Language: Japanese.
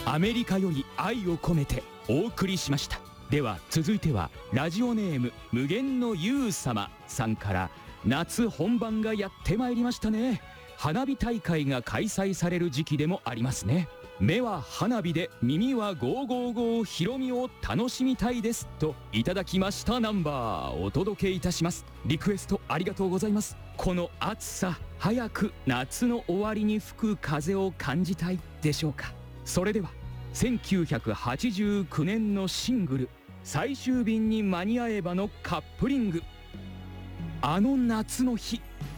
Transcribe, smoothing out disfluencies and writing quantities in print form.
アメリカより愛を込めてお送りしました。では続いてはラジオネーム無限のユウ様さんから、夏本番がやってまいりましたね。花火大会が開催される時期でもありますね。目は花火で耳はゴーゴーゴー、ヒロミを楽しみたいですといただきましたナンバーお届けいたします。リクエストありがとうございます。この暑さ、早く夏の終わりに吹く風を感じたいでしょうか。それでは1989年のシングル最終便に間に合えばのカップリング、あの夏の日。